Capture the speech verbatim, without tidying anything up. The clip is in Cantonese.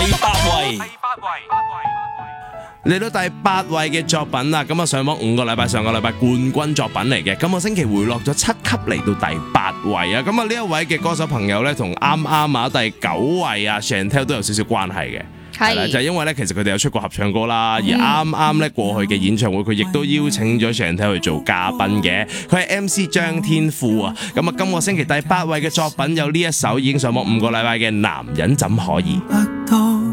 第八位。 嚟到第八位嘅作品啦，咁啊上榜五個禮拜，上個禮拜冠軍作品嚟嘅，今個星期回落咗七級嚟到第八位啊！咁啊呢一位嘅歌手朋友呢，同啱啱啊第九位啊 Chantelle 都有少少關係嘅。係啦，就係因為咧，其實佢哋有出過合唱歌啦，而啱啱咧過去嘅演唱會，佢亦都邀請咗 Chantelle 去做嘉賓嘅。佢係 M C 張天賦啊，咁啊今個星期第八位嘅作品有呢一首已經上榜五個禮拜嘅《男人怎可以》。